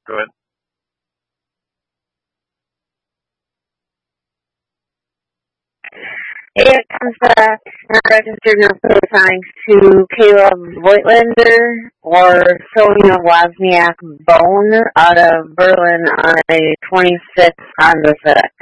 Go ahead. It comes not registered no thanks to Caleb Voigtlander or Sonia Wozniak Bone out of Berlin on a 26 Honda Civic.